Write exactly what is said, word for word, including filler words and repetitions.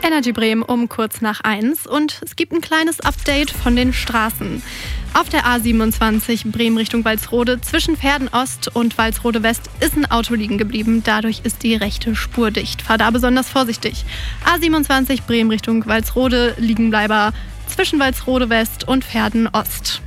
Energy Bremen um kurz nach eins und es gibt ein kleines Update von den Straßen. Auf der A siebenundzwanzig Bremen Richtung Walsrode zwischen Verden-Ost und Walsrode-West ist ein Auto liegen geblieben. Dadurch ist die rechte Spur dicht. Fahr da besonders vorsichtig. A siebenundzwanzig Bremen Richtung Walsrode, Liegenbleiber zwischen Walsrode-West und Verden-Ost.